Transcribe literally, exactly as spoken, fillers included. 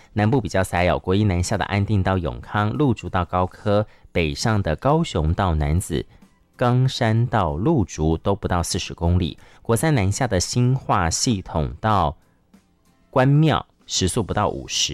南部比较塞哦，国一南下的安定到永康，鹿竹到高科，北上的高雄到楠梓，冈山到鹿竹都不到四十公里。国三南下的新化系统到关庙时速不到五十。